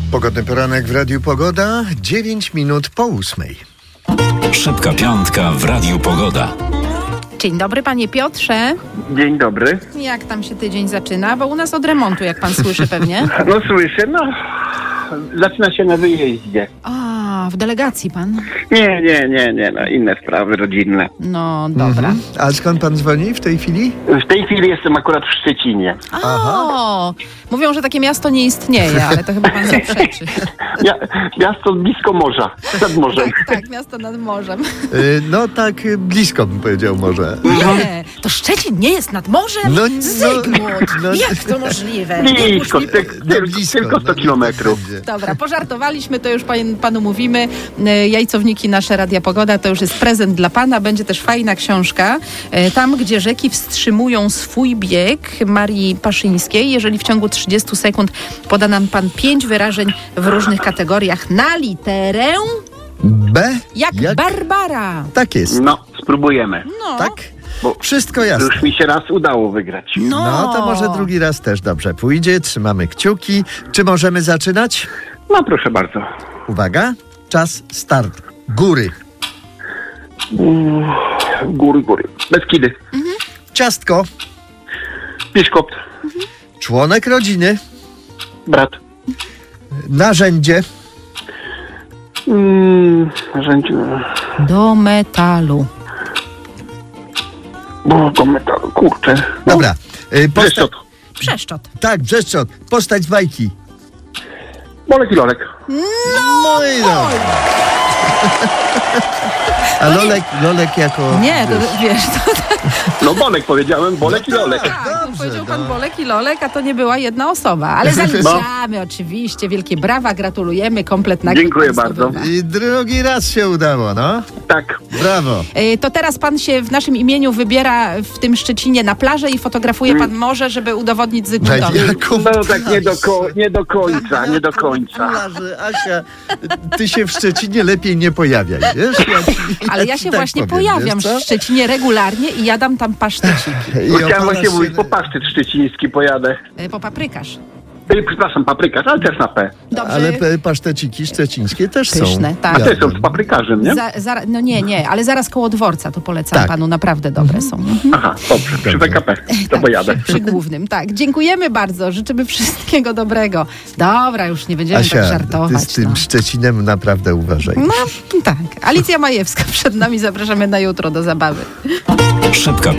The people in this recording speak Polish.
Pogodny poranek w Radiu Pogoda, 9 minut po 8. Szybka piątka w Radiu Pogoda. Dzień dobry, panie Piotrze. Dzień dobry. Jak tam się tydzień zaczyna? Bo u nas od remontu, jak pan słyszy pewnie. No słyszę, zaczyna się na wyjeździe. A, w delegacji pan? Nie, no inne sprawy rodzinne. No, dobra. A skąd pan dzwoni w tej chwili? W tej chwili jestem akurat w Szczecinie. O, mówią, że takie miasto nie istnieje, ale to chyba pan zaprzeczy. Miasto blisko morza, nad morzem. Tak, miasto nad morzem. No tak blisko bym powiedział może. Nie, to Szczecin nie jest nad morzem? Zygmunt, jak to możliwe? Blisko, blisko, tylko 100 kilometrów. Dobra, pożartowaliśmy, to już panu mówimy. Jajcowniki nasze Radia Pogoda to już jest prezent dla pana. Będzie też fajna książka. Tam, gdzie rzeki wstrzymują swój bieg, Marii Paszyńskiej. Jeżeli w ciągu 30 sekund poda nam pan 5 wyrażeń w różnych kategoriach na literę B? jak Barbara. Tak jest. No, spróbujemy. No. Tak? Bo Wszystko jasne. już mi się raz udało wygrać. No to może drugi raz też dobrze pójdzie. Trzymamy kciuki. Czy możemy zaczynać? No proszę bardzo. Uwaga, czas, start. Góry. Góry. Beskidy. Ciastko. Piszkot. Członek rodziny. Brat. Narzędzie. Narzędzie. Do metalu. Do metalu, kurczę. Dobra. Brzeszczot. Przeszczot. Tak, Brzeszczot. Postać bajki. Bolek i Lolek. No i no. A Lolek jako... Nie, to wiesz, to No Bolek powiedziałem, Bolek i Lolek. tak, Dobrze, powiedział pan no. Bolek i Lolek, a to nie była jedna osoba. Ale zaliczamy oczywiście. Wielkie brawa, gratulujemy, komplet nagród. Dziękuję pan bardzo. zdobywa. I drugi raz się udało, no. Tak. Brawo. To teraz pan się w naszym imieniu wybiera w tym Szczecinie na plażę i fotografuje pan morze, żeby udowodnić Zygmuntowi. Jaką No tak, nie do końca. Plaży, Asia, ty się w Szczecinie lepiej nie pojawiaj, wiesz? Ale ja ci się tak właśnie powiem, pojawiam w wiesz co? Szczecinie regularnie i jadam tam paszteciki. I Chciałem opalasz właśnie się- mówić, po pasztet szczeciński pojadę. Po paprykarz. Przepraszam, paprykarz, ale też na P. Dobrze. Ale paszteciki szczecińskie też Pyszne, są. tak. A te są z paprykarzem, nie? No nie, ale zaraz koło dworca to polecam Tak. panu, naprawdę dobre są. Aha, dobrze, przy PKP, to Tak, pojadę. przy głównym, tak. Dziękujemy bardzo, życzymy wszystkiego dobrego. Dobra, już nie będziemy Asia, tak żartować. ty z tym Szczecinem naprawdę uważaj. No tak, Alicja Majewska przed nami, zapraszamy na jutro do zabawy. Szybka